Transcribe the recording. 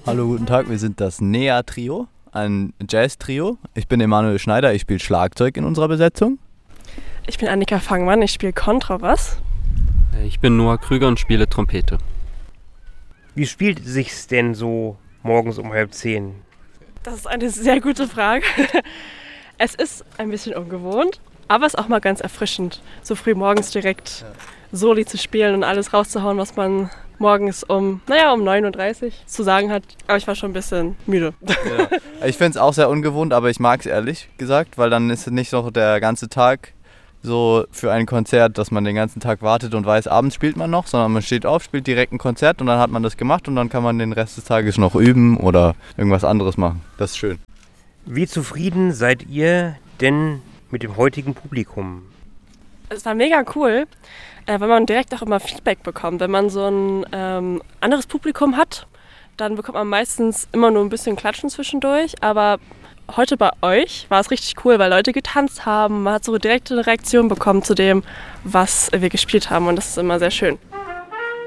Hallo, guten Tag, wir sind das Nea-Trio, ein Jazz-Trio. Ich bin Emanuel Schneider, ich spiele Schlagzeug in unserer Besetzung. Ich bin Annika Fangmann, ich spiele Kontrabass. Ich bin Noah Krüger und spiele Trompete. Wie spielt es sich denn so morgens um 9:30? Das ist eine sehr gute Frage. Es ist ein bisschen ungewohnt, aber es ist auch mal ganz erfrischend, so früh morgens direkt Soli zu spielen und alles rauszuhauen, was man morgens um 9:30 Uhr zu sagen hat. Aber ich war schon ein bisschen müde. Ja. Ich finde es auch sehr ungewohnt, aber ich mag es ehrlich gesagt, weil dann ist nicht noch der ganze Tag so für ein Konzert, dass man den ganzen Tag wartet und weiß, abends spielt man noch, sondern man steht auf, spielt direkt ein Konzert und dann hat man das gemacht und dann kann man den Rest des Tages noch üben oder irgendwas anderes machen. Das ist schön. Wie zufrieden seid ihr denn mit dem heutigen Publikum? Es war mega cool, weil man direkt auch immer Feedback bekommt. Wenn man so ein anderes Publikum hat, dann bekommt man meistens immer nur ein bisschen Klatschen zwischendurch. Aber heute bei euch war es richtig cool, weil Leute getanzt haben. Man hat so direkt eine Reaktion bekommen zu dem, was wir gespielt haben. Und das ist immer sehr schön.